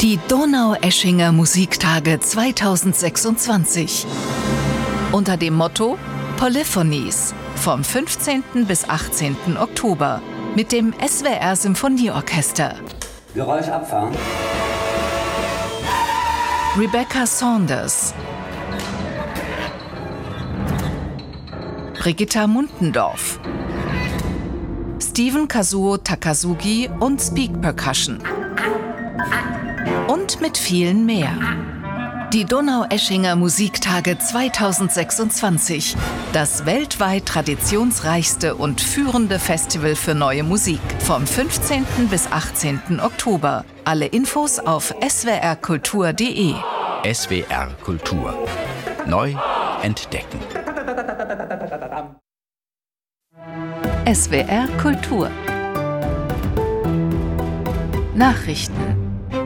Die Donaueschinger Musiktage 2026. Unter dem Motto Polyphonies vom 15. bis 18. Oktober mit dem SWR Symphonieorchester. Geräusch abfahren. Rebecca Saunders, Brigitta Muntendorf, Steven Kazuo Takasugi und Speak Percussion. Und mit vielen mehr. Die Donaueschinger Musiktage 2026. Das weltweit traditionsreichste und führende Festival für neue Musik. Vom 15. bis 18. Oktober. Alle Infos auf swrkultur.de. SWR Kultur. Neu entdecken. SWR Kultur. Nachrichten.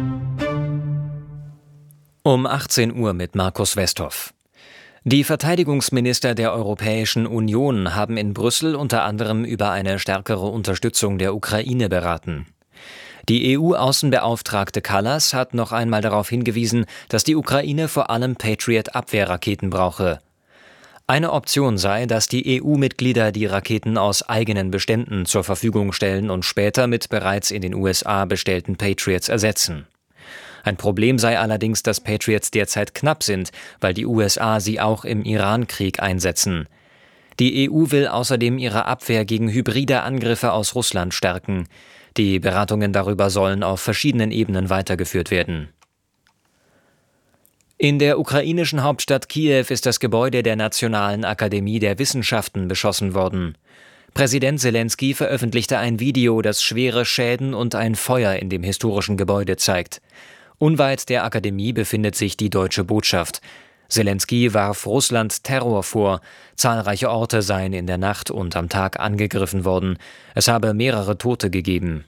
Um 18 Uhr mit Markus Westhoff. Die Verteidigungsminister der Europäischen Union haben in Brüssel unter anderem über eine stärkere Unterstützung der Ukraine beraten. Die EU-Außenbeauftragte Kallas hat noch einmal darauf hingewiesen, dass die Ukraine vor allem Patriot-Abwehrraketen brauche. Eine Option sei, dass die EU-Mitglieder die Raketen aus eigenen Beständen zur Verfügung stellen und später mit bereits in den USA bestellten Patriots ersetzen. Ein Problem sei allerdings, dass Patriots derzeit knapp sind, weil die USA sie auch im Iran-Krieg einsetzen. Die EU will außerdem ihre Abwehr gegen hybride Angriffe aus Russland stärken. Die Beratungen darüber sollen auf verschiedenen Ebenen weitergeführt werden. In der ukrainischen Hauptstadt Kiew ist das Gebäude der Nationalen Akademie der Wissenschaften beschossen worden. Präsident Selenskyj veröffentlichte ein Video, das schwere Schäden und ein Feuer in dem historischen Gebäude zeigt. Unweit der Akademie befindet sich die deutsche Botschaft. Selenskyj warf Russland Terror vor. Zahlreiche Orte seien in der Nacht und am Tag angegriffen worden. Es habe mehrere Tote gegeben.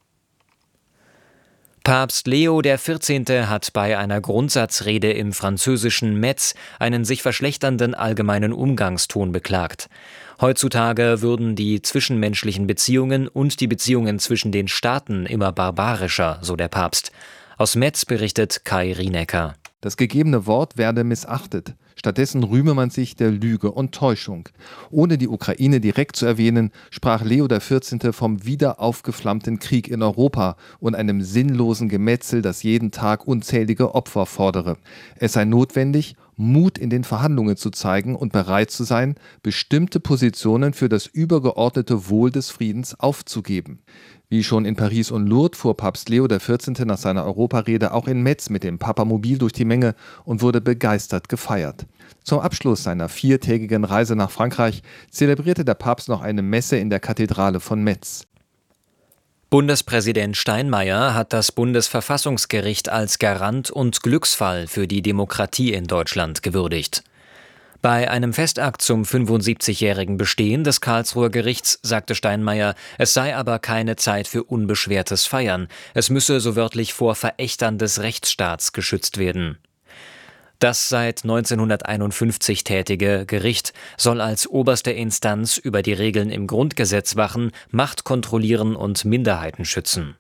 Papst Leo XIV. Hat bei einer Grundsatzrede im französischen Metz einen sich verschlechternden allgemeinen Umgangston beklagt. Heutzutage würden die zwischenmenschlichen Beziehungen und die Beziehungen zwischen den Staaten immer barbarischer, so der Papst. Aus Metz berichtet Kai Rienecker. Das gegebene Wort werde missachtet. Stattdessen rühme man sich der Lüge und Täuschung. Ohne die Ukraine direkt zu erwähnen, sprach Leo XIV. Vom wieder aufgeflammten Krieg in Europa und einem sinnlosen Gemetzel, das jeden Tag unzählige Opfer fordere. Es sei notwendig, Mut in den Verhandlungen zu zeigen und bereit zu sein, bestimmte Positionen für das übergeordnete Wohl des Friedens aufzugeben. Wie schon in Paris und Lourdes fuhr Papst Leo XIV. Nach seiner Europarede auch in Metz mit dem Papamobil durch die Menge und wurde begeistert gefeiert. Zum Abschluss seiner 4-tägigen Reise nach Frankreich zelebrierte der Papst noch eine Messe in der Kathedrale von Metz. Bundespräsident Steinmeier hat das Bundesverfassungsgericht als Garant und Glücksfall für die Demokratie in Deutschland gewürdigt. Bei einem Festakt zum 75-jährigen Bestehen des Karlsruher Gerichts sagte Steinmeier, es sei aber keine Zeit für unbeschwertes Feiern. Es müsse so wörtlich vor Verächtern des Rechtsstaats geschützt werden. Das seit 1951 tätige Gericht soll als oberste Instanz über die Regeln im Grundgesetz wachen, Macht kontrollieren und Minderheiten schützen.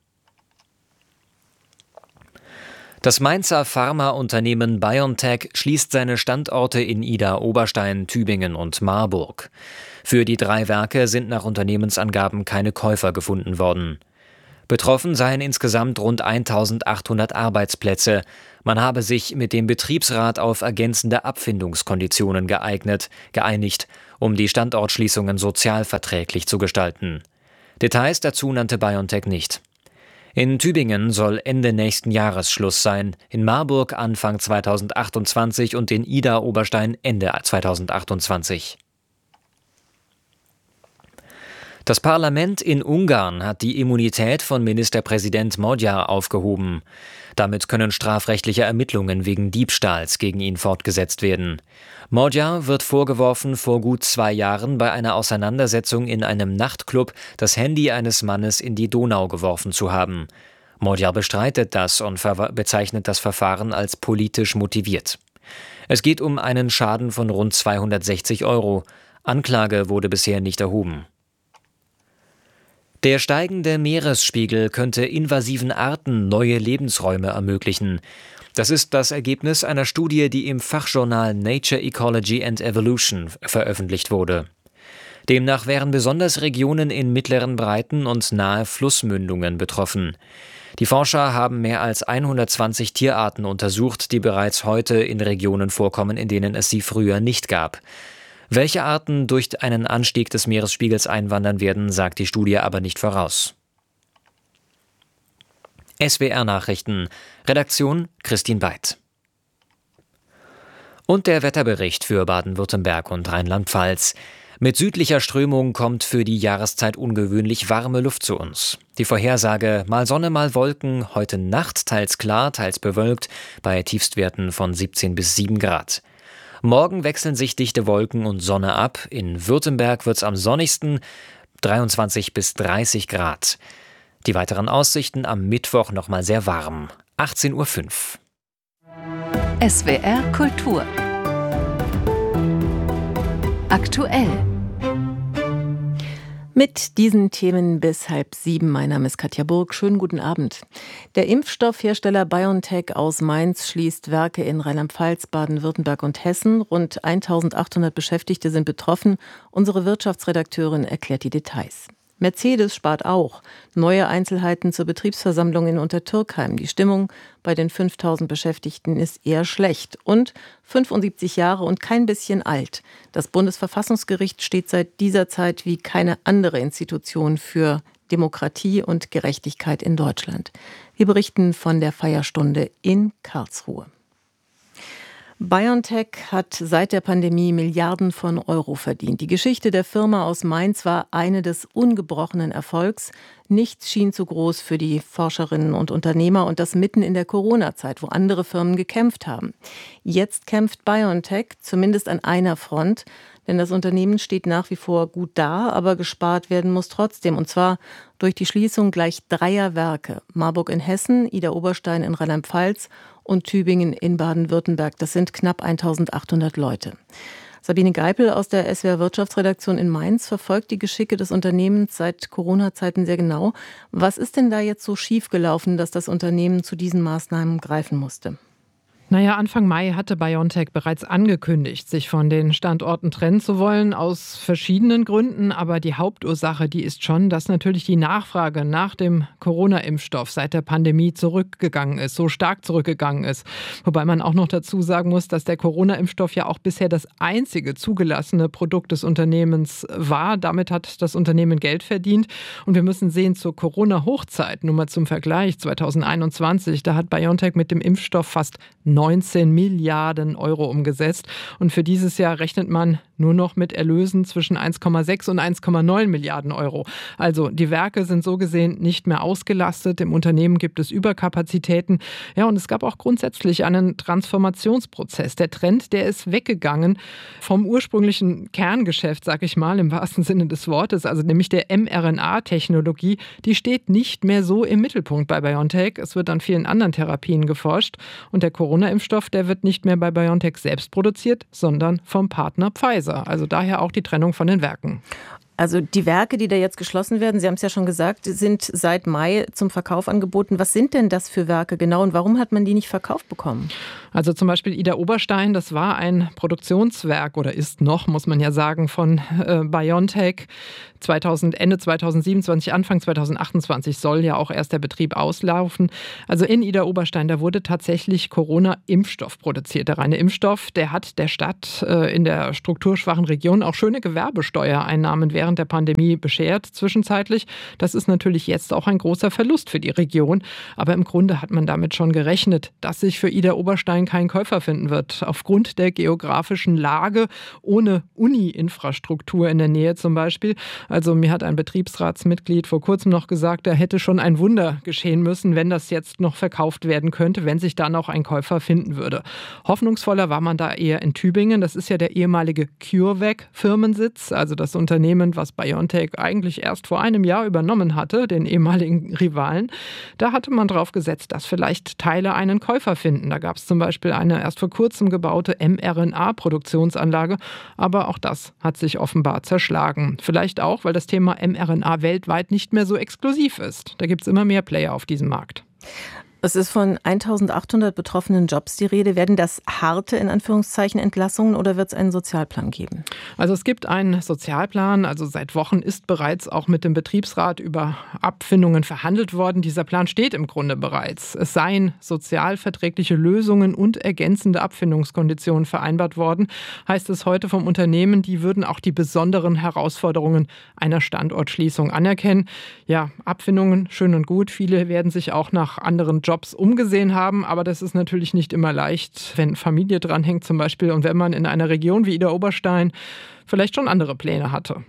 Das Mainzer Pharmaunternehmen BioNTech schließt seine Standorte in Idar-Oberstein, Tübingen und Marburg. Für die 3 Werke sind nach Unternehmensangaben keine Käufer gefunden worden. Betroffen seien insgesamt rund 1.800 Arbeitsplätze. Man habe sich mit dem Betriebsrat auf ergänzende Abfindungskonditionen geeinigt, um die Standortschließungen sozialverträglich zu gestalten. Details dazu nannte BioNTech nicht. In Tübingen soll Ende nächsten Jahres Schluss sein, in Marburg Anfang 2028 und in Idar-Oberstein Ende 2028. Das Parlament in Ungarn hat die Immunität von Ministerpräsident Magyar aufgehoben. Damit können strafrechtliche Ermittlungen wegen Diebstahls gegen ihn fortgesetzt werden. Magyar wird vorgeworfen, vor gut 2 Jahren bei einer Auseinandersetzung in einem Nachtclub das Handy eines Mannes in die Donau geworfen zu haben. Magyar bestreitet das und bezeichnet das Verfahren als politisch motiviert. Es geht um einen Schaden von rund 260 €. Anklage wurde bisher nicht erhoben. Der steigende Meeresspiegel könnte invasiven Arten neue Lebensräume ermöglichen. Das ist das Ergebnis einer Studie, die im Fachjournal Nature Ecology and Evolution veröffentlicht wurde. Demnach wären besonders Regionen in mittleren Breiten und nahe Flussmündungen betroffen. Die Forscher haben mehr als 120 Tierarten untersucht, die bereits heute in Regionen vorkommen, in denen es sie früher nicht gab. Welche Arten durch einen Anstieg des Meeresspiegels einwandern werden, sagt die Studie aber nicht voraus. SWR Nachrichten. Redaktion Christine Beit. Und der Wetterbericht für Baden-Württemberg und Rheinland-Pfalz. Mit südlicher Strömung kommt für die Jahreszeit ungewöhnlich warme Luft zu uns. Die Vorhersage: mal Sonne, mal Wolken, heute Nacht teils klar, teils bewölkt, bei Tiefstwerten von 17 bis 7 Grad. Morgen wechseln sich dichte Wolken und Sonne ab. In Württemberg wird es am sonnigsten, 23 bis 30 Grad. Die weiteren Aussichten: am Mittwoch nochmal sehr warm, 18:05 Uhr. SWR Kultur. Aktuell. Mit diesen Themen bis 6:30. Mein Name ist Katja Burg. Schönen guten Abend. Der Impfstoffhersteller BioNTech aus Mainz schließt Werke in Rheinland-Pfalz, Baden-Württemberg und Hessen. Rund 1800 Beschäftigte sind betroffen. Unsere Wirtschaftsredakteurin erklärt die Details. Mercedes spart auch. Neue Einzelheiten zur Betriebsversammlung in Untertürkheim. Die Stimmung bei den 5000 Beschäftigten ist eher schlecht. Und 75 Jahre und kein bisschen alt. Das Bundesverfassungsgericht steht seit dieser Zeit wie keine andere Institution für Demokratie und Gerechtigkeit in Deutschland. Wir berichten von der Feierstunde in Karlsruhe. BioNTech hat seit der Pandemie Milliarden von Euro verdient. Die Geschichte der Firma aus Mainz war eine des ungebrochenen Erfolgs. Nichts schien zu groß für die Forscherinnen und Unternehmer, und das mitten in der Corona-Zeit, wo andere Firmen gekämpft haben. Jetzt kämpft BioNTech zumindest an einer Front, denn das Unternehmen steht nach wie vor gut da, aber gespart werden muss trotzdem, und zwar durch die Schließung gleich 3 Werke. Marburg in Hessen, Idar-Oberstein in Rheinland-Pfalz und Tübingen in Baden-Württemberg. Das sind knapp 1800 Leute. Sabine Geipel aus der SWR Wirtschaftsredaktion in Mainz verfolgt die Geschicke des Unternehmens seit Corona-Zeiten sehr genau. Was ist denn da jetzt so schiefgelaufen, dass das Unternehmen zu diesen Maßnahmen greifen musste? Naja, Anfang Mai hatte BioNTech bereits angekündigt, sich von den Standorten trennen zu wollen, aus verschiedenen Gründen. Aber die Hauptursache, die ist schon, dass natürlich die Nachfrage nach dem Corona-Impfstoff seit der Pandemie zurückgegangen ist, so stark zurückgegangen ist. Wobei man auch noch dazu sagen muss, dass der Corona-Impfstoff ja auch bisher das einzige zugelassene Produkt des Unternehmens war. Damit hat das Unternehmen Geld verdient. Und wir müssen sehen, zur Corona-Hochzeit, nur mal zum Vergleich, 2021, da hat BioNTech mit dem Impfstoff fast 19 Milliarden Euro umgesetzt. Und für dieses Jahr rechnet man nur noch mit Erlösen zwischen 1,6 und 1,9 Milliarden Euro. Also die Werke sind so gesehen nicht mehr ausgelastet. Im Unternehmen gibt es Überkapazitäten. Ja, und es gab auch grundsätzlich einen Transformationsprozess. Der Trend, der ist weggegangen vom ursprünglichen Kerngeschäft, sag ich mal, im wahrsten Sinne des Wortes, also nämlich der mRNA-Technologie. Die steht nicht mehr so im Mittelpunkt bei BioNTech. Es wird an vielen anderen Therapien geforscht. Und der Corona-Impfstoff, der wird nicht mehr bei BioNTech selbst produziert, sondern vom Partner Pfizer. Also daher auch die Trennung von den Werken. Also die Werke, die da jetzt geschlossen werden, Sie haben es ja schon gesagt, sind seit Mai zum Verkauf angeboten. Was sind denn das für Werke genau und warum hat man die nicht verkauft bekommen? Also zum Beispiel Idar-Oberstein, das war ein Produktionswerk oder ist noch, muss man ja sagen, von BioNTech. Ende 2027, Anfang 2028 soll ja auch erst der Betrieb auslaufen. Also in Idar-Oberstein, da wurde tatsächlich Corona-Impfstoff produziert. Der reine Impfstoff, der hat der Stadt in der strukturschwachen Region auch schöne Gewerbesteuereinnahmen während der Pandemie beschert, zwischenzeitlich. Das ist natürlich jetzt auch ein großer Verlust für die Region. Aber im Grunde hat man damit schon gerechnet, dass sich für Idar-Oberstein kein Käufer finden wird. Aufgrund der geografischen Lage, ohne Uni-Infrastruktur in der Nähe zum Beispiel. Also mir hat ein Betriebsratsmitglied vor kurzem noch gesagt, da hätte schon ein Wunder geschehen müssen, wenn das jetzt noch verkauft werden könnte, wenn sich da noch ein Käufer finden würde. Hoffnungsvoller war man da eher in Tübingen. Das ist ja der ehemalige CureVac-Firmensitz. Also das Unternehmen, was BioNTech eigentlich erst vor einem Jahr übernommen hatte, den ehemaligen Rivalen. Da hatte man drauf gesetzt, dass vielleicht Teile einen Käufer finden. Da gab es zum Beispiel eine erst vor kurzem gebaute mRNA-Produktionsanlage, aber auch das hat sich offenbar zerschlagen. Vielleicht auch, weil das Thema mRNA weltweit nicht mehr so exklusiv ist. Da gibt es immer mehr Player auf diesem Markt. Es ist von 1.800 betroffenen Jobs die Rede. Werden das harte, in Anführungszeichen, Entlassungen oder wird es einen Sozialplan geben? Also es gibt einen Sozialplan. Also seit Wochen ist bereits auch mit dem Betriebsrat über Abfindungen verhandelt worden. Dieser Plan steht im Grunde bereits. Es seien sozialverträgliche Lösungen und ergänzende Abfindungskonditionen vereinbart worden, heißt es heute vom Unternehmen. Die würden auch die besonderen Herausforderungen einer Standortschließung anerkennen. Ja, Abfindungen, schön und gut. Viele werden sich auch nach anderen Jobs umgesehen haben, aber das ist natürlich nicht immer leicht, wenn Familie dranhängt zum Beispiel und wenn man in einer Region wie Idar-Oberstein vielleicht schon andere Pläne hatte.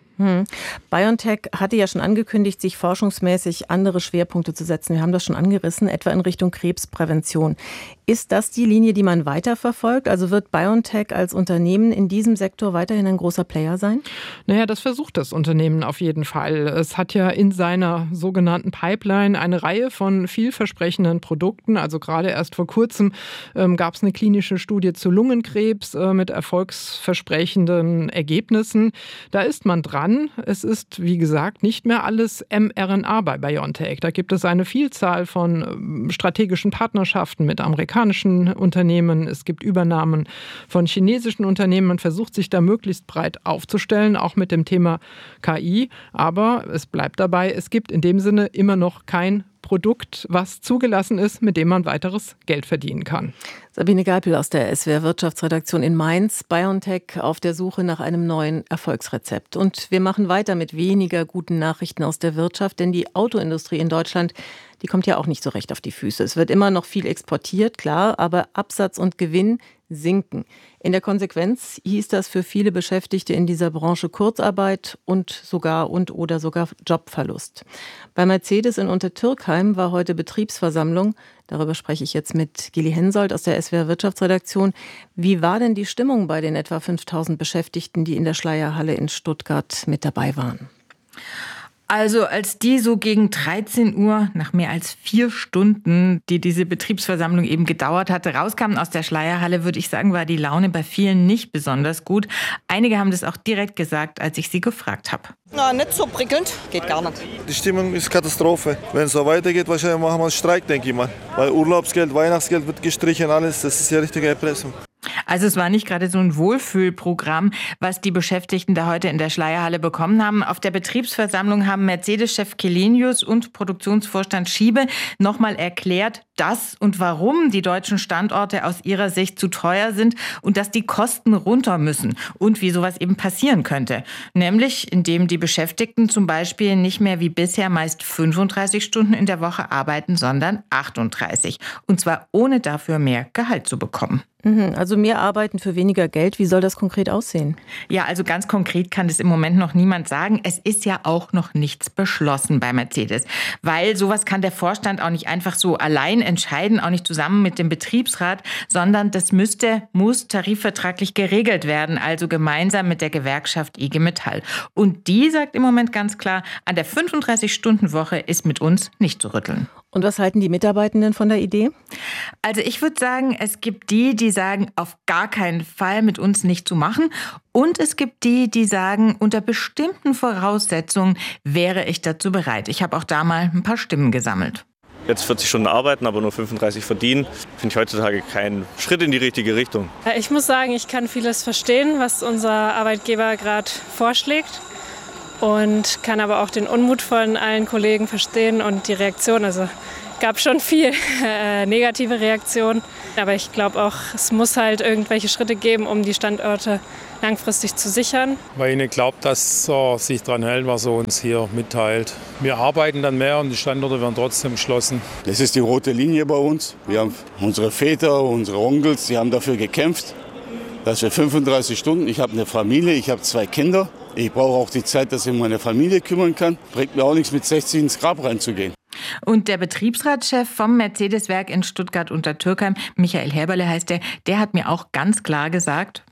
BioNTech hatte ja schon angekündigt, sich forschungsmäßig andere Schwerpunkte zu setzen. Wir haben das schon angerissen, etwa in Richtung Krebsprävention. Ist das die Linie, die man weiterverfolgt? Also wird BioNTech als Unternehmen in diesem Sektor weiterhin ein großer Player sein? Naja, das versucht das Unternehmen auf jeden Fall. Es hat ja in seiner sogenannten Pipeline eine Reihe von vielversprechenden Produkten. Also gerade erst vor kurzem gab es eine klinische Studie zu Lungenkrebs mit erfolgsversprechenden Ergebnissen. Da ist man dran. Es ist, wie gesagt, nicht mehr alles mRNA bei BioNTech. Da gibt es eine Vielzahl von strategischen Partnerschaften mit amerikanischen Unternehmen. Es gibt Übernahmen von chinesischen Unternehmen. Man versucht, sich da möglichst breit aufzustellen, auch mit dem Thema KI. Aber es bleibt dabei, es gibt in dem Sinne immer noch kein Produkt, was zugelassen ist, mit dem man weiteres Geld verdienen kann. Sabine Geipel aus der SWR Wirtschaftsredaktion in Mainz. BioNTech auf der Suche nach einem neuen Erfolgsrezept. Und wir machen weiter mit weniger guten Nachrichten aus der Wirtschaft, denn die Autoindustrie in Deutschland, die kommt ja auch nicht so recht auf die Füße. Es wird immer noch viel exportiert, klar, aber Absatz und Gewinn sinken. In der Konsequenz hieß das für viele Beschäftigte in dieser Branche Kurzarbeit und oder sogar Jobverlust. Bei Mercedes in Untertürkheim war heute Betriebsversammlung. Darüber spreche ich jetzt mit Gili Hensoldt aus der SWR Wirtschaftsredaktion. Wie war denn die Stimmung bei den etwa 5.000 Beschäftigten, die in der Schleierhalle in Stuttgart mit dabei waren? Also als die so gegen 13 Uhr, nach mehr als 4 Stunden, die diese Betriebsversammlung eben gedauert hatte, rauskamen aus der Schleierhalle, würde ich sagen, war die Laune bei vielen nicht besonders gut. Einige haben das auch direkt gesagt, als ich sie gefragt habe. Na, nicht so prickelnd, geht gar nicht. Die Stimmung ist Katastrophe. Wenn es so weitergeht, wahrscheinlich machen wir einen Streik, denke ich mal. Weil Urlaubsgeld, Weihnachtsgeld wird gestrichen, alles, das ist ja richtige Erpressung. Also es war nicht gerade so ein Wohlfühlprogramm, was die Beschäftigten da heute in der Schleierhalle bekommen haben. Auf der Betriebsversammlung haben Mercedes-Chef Källenius und Produktionsvorstand Schiebe nochmal erklärt, dass und warum die deutschen Standorte aus ihrer Sicht zu teuer sind und dass die Kosten runter müssen und wie sowas eben passieren könnte. Nämlich indem die Beschäftigten zum Beispiel nicht mehr wie bisher meist 35 Stunden in der Woche arbeiten, sondern 38. Und zwar ohne dafür mehr Gehalt zu bekommen. Also mehr arbeiten für weniger Geld. Wie soll das konkret aussehen? Ja, also ganz konkret kann das im Moment noch niemand sagen. Es ist ja auch noch nichts beschlossen bei Mercedes. Weil sowas kann der Vorstand auch nicht einfach so allein entscheiden, auch nicht zusammen mit dem Betriebsrat, sondern das muss tarifvertraglich geregelt werden, also gemeinsam mit der Gewerkschaft IG Metall. Und die sagt im Moment ganz klar, an der 35-Stunden-Woche ist mit uns nicht zu rütteln. Und was halten die Mitarbeitenden von der Idee? Also ich würde sagen, es gibt die sagen, auf gar keinen Fall mit uns nicht zu machen. Und es gibt die sagen, unter bestimmten Voraussetzungen wäre ich dazu bereit. Ich habe auch da mal ein paar Stimmen gesammelt. Jetzt 40 Stunden arbeiten, aber nur 35 verdienen, finde ich heutzutage keinen Schritt in die richtige Richtung. Ich muss sagen, ich kann vieles verstehen, was unser Arbeitgeber gerade vorschlägt. Und kann aber auch den Unmut von allen Kollegen verstehen und die Reaktion. Also gab schon viel negative Reaktionen. Aber ich glaube auch, es muss halt irgendwelche Schritte geben, um die Standorte langfristig zu sichern. Weil ich nicht glaube, dass er sich daran hält, was er uns hier mitteilt. Wir arbeiten dann mehr und die Standorte werden trotzdem geschlossen. Das ist die rote Linie bei uns. Wir haben unsere Väter, unsere Onkels, die haben dafür gekämpft, dass wir 35 Stunden, ich habe eine Familie, ich habe 2 Kinder. Ich brauche auch die Zeit, dass ich um meine Familie kümmern kann. Bringt mir auch nichts, mit 60 ins Grab reinzugehen. Und der Betriebsratschef vom Mercedes-Werk in Stuttgart-Untertürkheim, Michael Häberle heißt der hat mir auch ganz klar gesagt,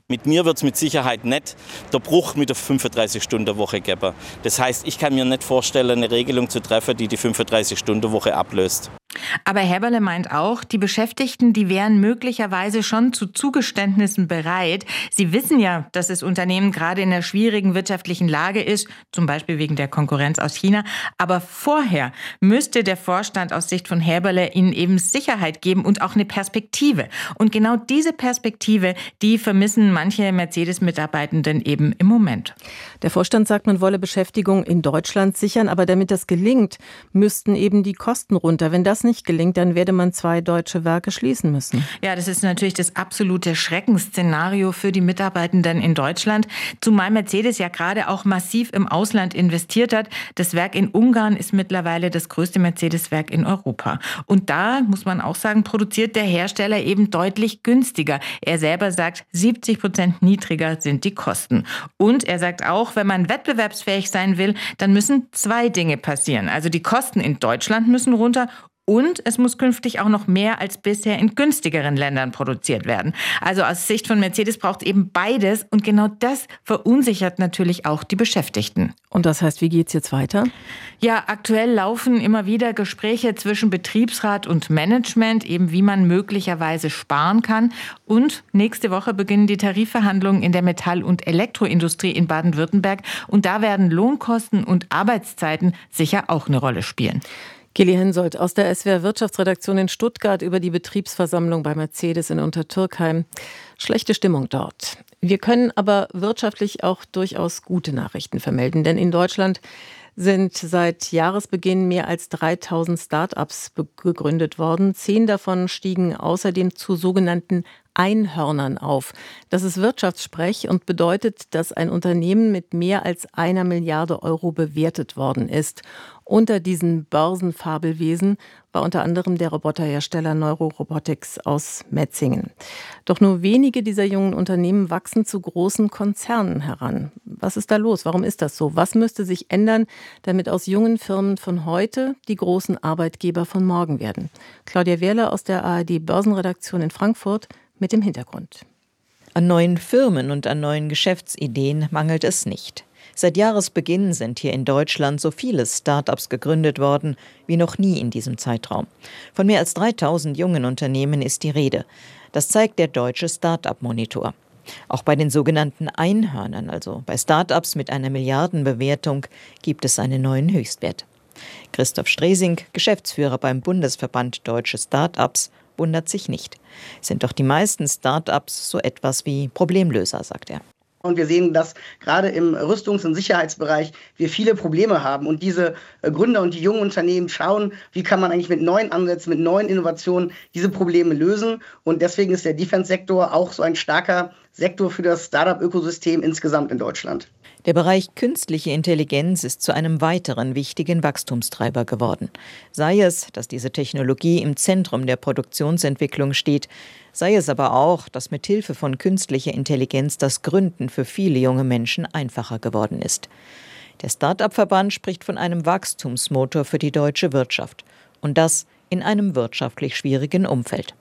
Mit mir wird es mit Sicherheit nicht der Bruch mit der 35-Stunden-Woche geben. Das heißt, ich kann mir nicht vorstellen, eine Regelung zu treffen, die 35-Stunden-Woche ablöst. Aber Häberle meint auch, die Beschäftigten, die wären möglicherweise schon zu Zugeständnissen bereit. Sie wissen ja, dass das Unternehmen gerade in einer schwierigen wirtschaftlichen Lage ist, zum Beispiel wegen der Konkurrenz aus China. Aber vorher müsste der Vorstand aus Sicht von Häberle ihnen eben Sicherheit geben und auch eine Perspektive. Und genau diese Perspektive, die vermissen manche Mercedes-Mitarbeitenden eben im Moment. Der Vorstand sagt, man wolle Beschäftigung in Deutschland sichern, aber damit das gelingt, müssten eben die Kosten runter. Wenn das nicht gelingt, dann werde man 2 deutsche Werke schließen müssen. Ja, das ist natürlich das absolute Schreckensszenario für die Mitarbeitenden in Deutschland, zumal Mercedes ja gerade auch massiv im Ausland investiert hat. Das Werk in Ungarn ist mittlerweile das größte Mercedes-Werk in Europa. Und da, muss man auch sagen, produziert der Hersteller eben deutlich günstiger. Er selber sagt, 70% niedriger sind die Kosten. Und er sagt auch, wenn man wettbewerbsfähig sein will, dann müssen 2 Dinge passieren. Also die Kosten in Deutschland müssen runter und es muss künftig auch noch mehr als bisher in günstigeren Ländern produziert werden. Also aus Sicht von Mercedes braucht es eben beides und genau das verunsichert natürlich auch die Beschäftigten. Und das heißt, wie geht's jetzt weiter? Ja, aktuell laufen immer wieder Gespräche zwischen Betriebsrat und Management, eben wie man möglicherweise sparen kann. Und nächste Woche beginnen die Tarifverhandlungen in der Metall- und Elektroindustrie in Baden-Württemberg. Und da werden Lohnkosten und Arbeitszeiten sicher auch eine Rolle spielen. Kili Hensoldt aus der SWR Wirtschaftsredaktion in Stuttgart über die Betriebsversammlung bei Mercedes in Untertürkheim. Schlechte Stimmung dort. Wir können aber wirtschaftlich auch durchaus gute Nachrichten vermelden, denn in Deutschland sind seit Jahresbeginn mehr als 3000 Start-ups gegründet worden. 10 davon stiegen außerdem zu sogenannten Einhörnern auf. Das ist Wirtschaftssprech und bedeutet, dass ein Unternehmen mit mehr als 1 Milliarde Euro bewertet worden ist. Unter diesen Börsenfabelwesen war unter anderem der Roboterhersteller Neurorobotics aus Metzingen. Doch nur wenige dieser jungen Unternehmen wachsen zu großen Konzernen heran. Was ist da los? Warum ist das so? Was müsste sich ändern, damit aus jungen Firmen von heute die großen Arbeitgeber von morgen werden? Claudia Wehrle aus der ARD-Börsenredaktion in Frankfurt mit dem Hintergrund. An neuen Firmen und an neuen Geschäftsideen mangelt es nicht. Seit Jahresbeginn sind hier in Deutschland so viele Start-ups gegründet worden wie noch nie in diesem Zeitraum. Von mehr als 3000 jungen Unternehmen ist die Rede. Das zeigt der deutsche Start-up-Monitor. Auch bei den sogenannten Einhörnern, also bei Start-ups mit einer Milliardenbewertung, gibt es einen neuen Höchstwert. Christoph Stresing, Geschäftsführer beim Bundesverband Deutsche Start-ups, wundert sich nicht. Sind doch die meisten Start-ups so etwas wie Problemlöser, sagt er. Und wir sehen, dass gerade im Rüstungs- und Sicherheitsbereich wir viele Probleme haben. Und diese Gründer und die jungen Unternehmen schauen, wie kann man eigentlich mit neuen Ansätzen, mit neuen Innovationen diese Probleme lösen. Und deswegen ist der Defense-Sektor auch so ein starker Sektor für das Startup-Ökosystem insgesamt in Deutschland. Der Bereich künstliche Intelligenz ist zu einem weiteren wichtigen Wachstumstreiber geworden. Sei es, dass diese Technologie im Zentrum der Produktionsentwicklung steht, sei es aber auch, dass mit Hilfe von künstlicher Intelligenz das Gründen für viele junge Menschen einfacher geworden ist. Der Start-up-Verband spricht von einem Wachstumsmotor für die deutsche Wirtschaft. Und das in einem wirtschaftlich schwierigen Umfeld.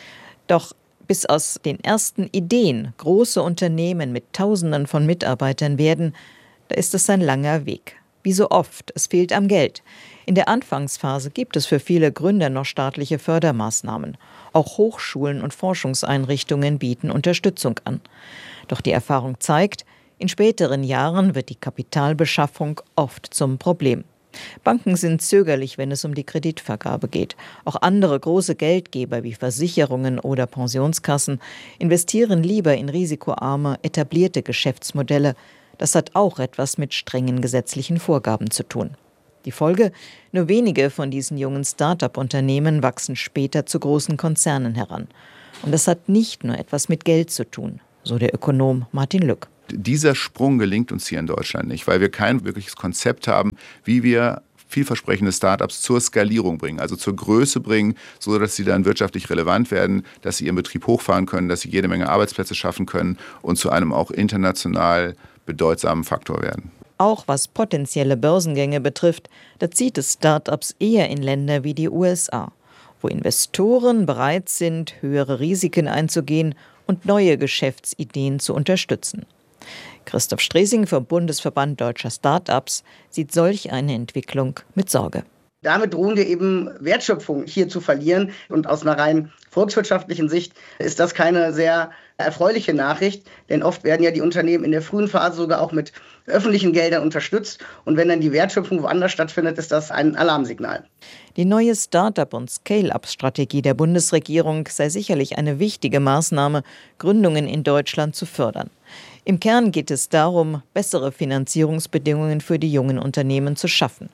Doch bis aus den ersten Ideen große Unternehmen mit Tausenden von Mitarbeitern werden, da ist es ein langer Weg. Wie so oft, es fehlt am Geld. In der Anfangsphase gibt es für viele Gründer noch staatliche Fördermaßnahmen. Auch Hochschulen und Forschungseinrichtungen bieten Unterstützung an. Doch die Erfahrung zeigt, in späteren Jahren wird die Kapitalbeschaffung oft zum Problem. Banken sind zögerlich, wenn es um die Kreditvergabe geht. Auch andere große Geldgeber wie Versicherungen oder Pensionskassen investieren lieber in risikoarme, etablierte Geschäftsmodelle. Das hat auch etwas mit strengen gesetzlichen Vorgaben zu tun. Die Folge? Nur wenige von diesen jungen Start-up-Unternehmen wachsen später zu großen Konzernen heran. Und das hat nicht nur etwas mit Geld zu tun, so der Ökonom Martin Lück. Dieser Sprung gelingt uns hier in Deutschland nicht, weil wir kein wirkliches Konzept haben, wie wir vielversprechende Startups zur Skalierung bringen, also zur Größe bringen, sodass sie dann wirtschaftlich relevant werden, dass sie ihren Betrieb hochfahren können, dass sie jede Menge Arbeitsplätze schaffen können und zu einem auch international bedeutsamen Faktor werden. Auch was potenzielle Börsengänge betrifft, da zieht es Startups eher in Länder wie die USA, wo Investoren bereit sind, höhere Risiken einzugehen und neue Geschäftsideen zu unterstützen. Christoph Stresing vom Bundesverband Deutscher Start-ups sieht solch eine Entwicklung mit Sorge. Damit drohen wir eben Wertschöpfung hier zu verlieren. Und aus einer rein volkswirtschaftlichen Sicht ist das keine sehr erfreuliche Nachricht. Denn oft werden ja die Unternehmen in der frühen Phase sogar auch mit öffentlichen Geldern unterstützt. Und wenn dann die Wertschöpfung woanders stattfindet, ist das ein Alarmsignal. Die neue Start-up- und Scale-up-Strategie der Bundesregierung sei sicherlich eine wichtige Maßnahme, Gründungen in Deutschland zu fördern. Im Kern geht es darum, bessere Finanzierungsbedingungen für die jungen Unternehmen zu schaffen.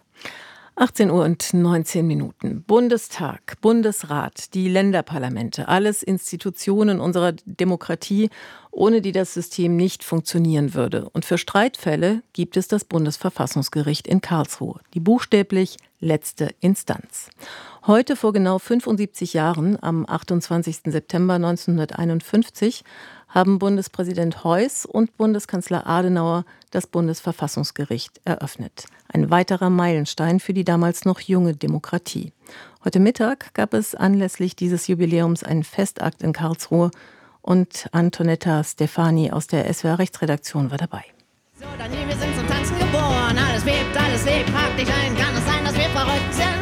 18:19 Uhr. Bundestag, Bundesrat, die Länderparlamente, alles Institutionen unserer Demokratie, ohne die das System nicht funktionieren würde. Und für Streitfälle gibt es das Bundesverfassungsgericht in Karlsruhe, die buchstäblich letzte Instanz. Heute vor genau 75 Jahren, am 28. September 1951, haben Bundespräsident Heuss und Bundeskanzler Adenauer das Bundesverfassungsgericht eröffnet. Ein weiterer Meilenstein für die damals noch junge Demokratie. Heute Mittag gab es anlässlich dieses Jubiläums einen Festakt in Karlsruhe und Antonetta Stefani aus der SWR Rechtsredaktion war dabei. So, Daniel, wir sind zum Tanzen geboren. Alles lebt, frag dich ein, kann es sein, dass wir verrückt sind?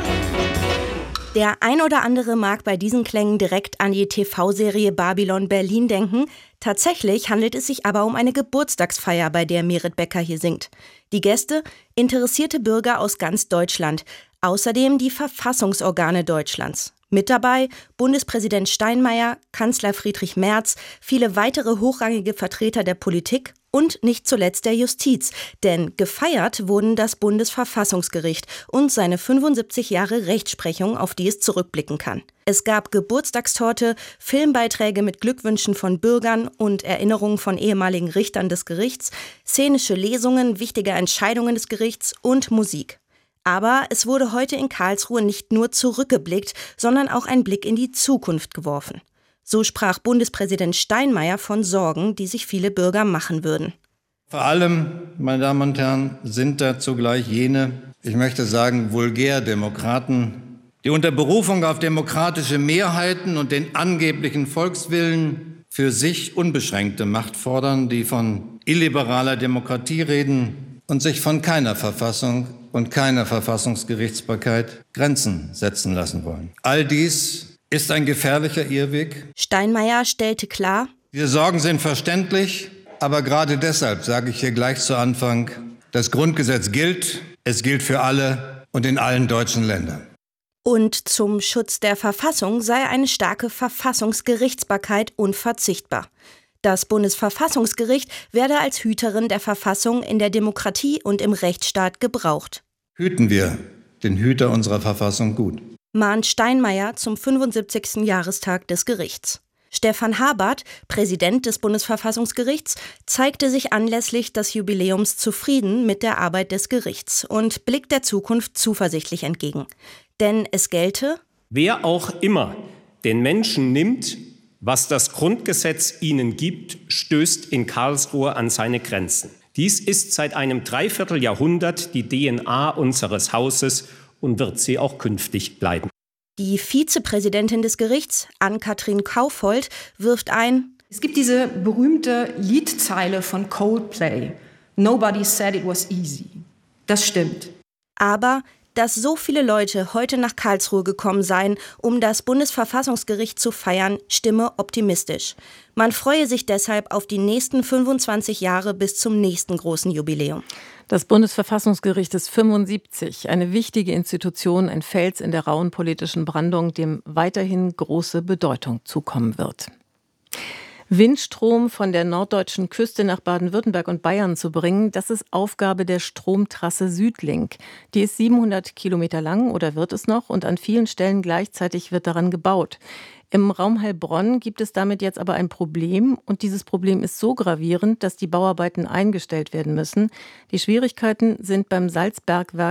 Der ein oder andere mag bei diesen Klängen direkt an die TV-Serie Babylon Berlin denken. Tatsächlich handelt es sich aber um eine Geburtstagsfeier, bei der Merit Becker hier singt. Die Gäste? Interessierte Bürger aus ganz Deutschland. Außerdem die Verfassungsorgane Deutschlands. Mit dabei Bundespräsident Steinmeier, Kanzler Friedrich Merz, viele weitere hochrangige Vertreter der Politik und nicht zuletzt der Justiz. Denn gefeiert wurden das Bundesverfassungsgericht und seine 75 Jahre Rechtsprechung, auf die es zurückblicken kann. Es gab Geburtstagstorte, Filmbeiträge mit Glückwünschen von Bürgern und Erinnerungen von ehemaligen Richtern des Gerichts, szenische Lesungen wichtiger Entscheidungen des Gerichts und Musik. Aber es wurde heute in Karlsruhe nicht nur zurückgeblickt, sondern auch ein Blick in die Zukunft geworfen. So sprach Bundespräsident Steinmeier von Sorgen, die sich viele Bürger machen würden. Vor allem, meine Damen und Herren, sind da zugleich jene, ich möchte sagen, Vulgärdemokraten, die unter Berufung auf demokratische Mehrheiten und den angeblichen Volkswillen für sich unbeschränkte Macht fordern, die von illiberaler Demokratie reden und sich von keiner Verfassung und keiner Verfassungsgerichtsbarkeit Grenzen setzen lassen wollen. All dies ist ein gefährlicher Irrweg. Steinmeier stellte klar: Diese Sorgen sind verständlich, aber gerade deshalb sage ich hier gleich zu Anfang, das Grundgesetz gilt, es gilt für alle und in allen deutschen Ländern. Und zum Schutz der Verfassung sei eine starke Verfassungsgerichtsbarkeit unverzichtbar. Das Bundesverfassungsgericht werde als Hüterin der Verfassung in der Demokratie und im Rechtsstaat gebraucht. Hüten wir den Hüter unserer Verfassung gut. Mahnt Steinmeier zum 75. Jahrestag des Gerichts. Stefan Habert, Präsident des Bundesverfassungsgerichts, zeigte sich anlässlich des Jubiläums zufrieden mit der Arbeit des Gerichts und blickt der Zukunft zuversichtlich entgegen. Denn es gelte: Wer auch immer den Menschen nimmt, was das Grundgesetz ihnen gibt, stößt in Karlsruhe an seine Grenzen. Dies ist seit einem Dreivierteljahrhundert die DNA unseres Hauses und wird sie auch künftig bleiben. Die Vizepräsidentin des Gerichts, Ann-Kathrin Kaufold, wirft ein: Es gibt diese berühmte Liedzeile von Coldplay. Nobody said it was easy. Das stimmt. Aber dass so viele Leute heute nach Karlsruhe gekommen seien, um das Bundesverfassungsgericht zu feiern, stimme optimistisch. Man freue sich deshalb auf die nächsten 25 Jahre bis zum nächsten großen Jubiläum. Das Bundesverfassungsgericht ist 75, eine wichtige Institution, ein Fels in der rauen politischen Brandung, dem weiterhin große Bedeutung zukommen wird. Windstrom von der norddeutschen Küste nach Baden-Württemberg und Bayern zu bringen, das ist Aufgabe der Stromtrasse Südlink. Die ist 700 Kilometer lang oder wird es noch und an vielen Stellen gleichzeitig wird daran gebaut. Im Raum Heilbronn gibt es damit jetzt aber ein Problem und dieses Problem ist so gravierend, dass die Bauarbeiten eingestellt werden müssen. Die Schwierigkeiten sind beim Salzbergwerk